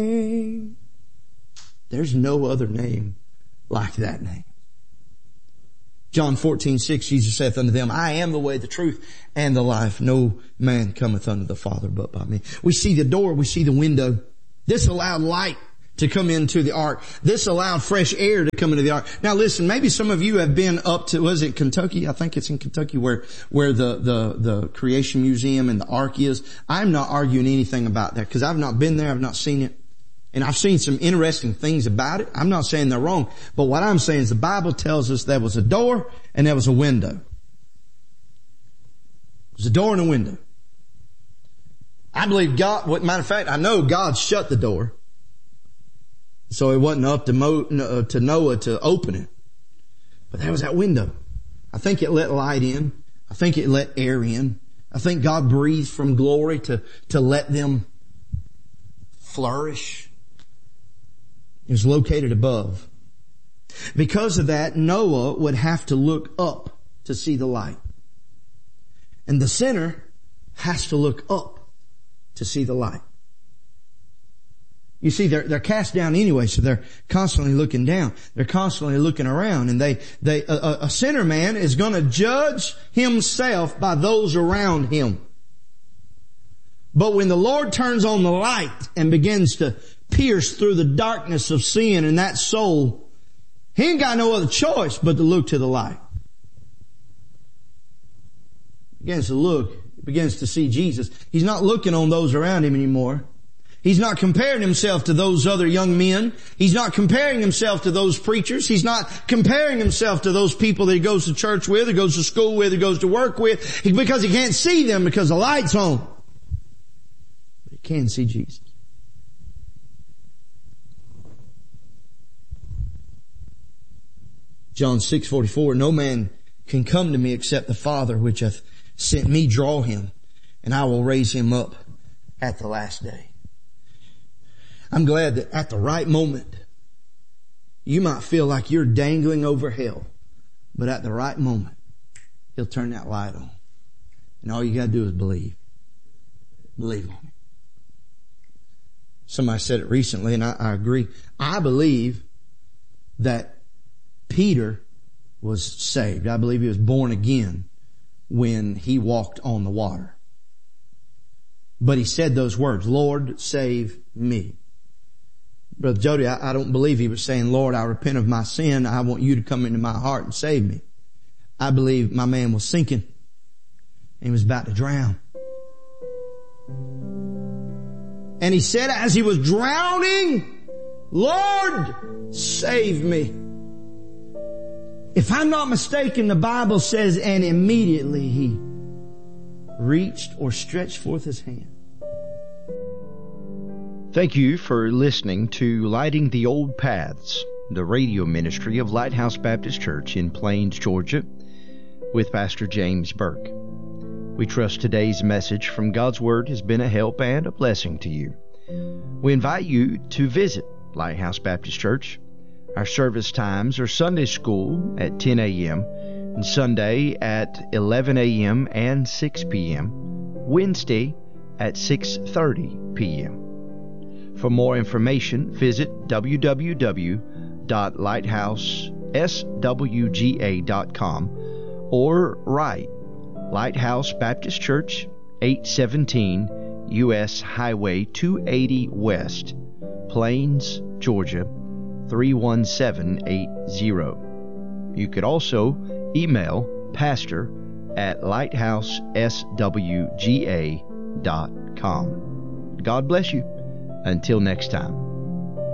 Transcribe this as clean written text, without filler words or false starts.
name. There's no other name like that name. John 14:6, Jesus saith unto them, I am the way, the truth, and the life. No man cometh unto the Father but by me. We see the door, we see the window. This allowed light to come into the ark. This allowed fresh air to come into the ark. Now listen, maybe some of you have been up to, was it Kentucky? I think it's in Kentucky where the Creation Museum and the ark is. I'm not arguing anything about that because I've not been there, I've not seen it. And I've seen some interesting things about it. I'm not saying they're wrong. But what I'm saying is the Bible tells us there was a door and there was a window. There was a door and a window. I believe God, matter of fact, I know God shut the door. So it wasn't up to Noah to open it. But there was that window. I think it let light in. I think it let air in. I think God breathed from glory to let them flourish. It was located above. Because of that, Noah would have to look up to see the light. And the sinner has to look up to see the light. You see, they're cast down anyway, so they're constantly looking down. They're constantly looking around, and a sinner man is going to judge himself by those around him. But when the Lord turns on the light and begins to pierce through the darkness of sin in that soul, he ain't got no other choice but to look to the light. He begins to look, he begins to see Jesus. He's not looking on those around him anymore. He's not comparing himself to those other young men. He's not comparing himself to those preachers. He's not comparing himself to those people that he goes to church with, or goes to school with, or goes to work with, because he can't see them because the light's on. But he can see Jesus. John 6:44, no man can come to me except the Father which hath sent me draw him, and I will raise him up at the last day. I'm glad that at the right moment, you might feel like you're dangling over hell, but at the right moment, He'll turn that light on. And all you got to do is believe. Believe on it. Somebody said it recently, and I agree. I believe that Peter was saved. I believe he was born again when he walked on the water. But he said those words, Lord, save me. Brother Jody, I don't believe he was saying, Lord, I repent of my sin. I want you to come into my heart and save me. I believe my man was sinking and he was about to drown. And he said as he was drowning, Lord, save me. If I'm not mistaken, the Bible says, and immediately he reached or stretched forth his hand. Thank you for listening to Lighting the Old Paths, the radio ministry of Lighthouse Baptist Church in Plains, Georgia, with Pastor James Burke. We trust today's message from God's Word has been a help and a blessing to you. We invite you to visit Lighthouse Baptist Church. Our service times are Sunday school at 10 a.m., and Sunday at 11 a.m. and 6 p.m., Wednesday at 6:30 p.m. For more information, visit www.lighthouseswga.com or write Lighthouse Baptist Church, 817 U.S. Highway 280 West, Plains, Georgia, 31780. You could also email pastor@lighthouseswga.com. God bless you. Until next time.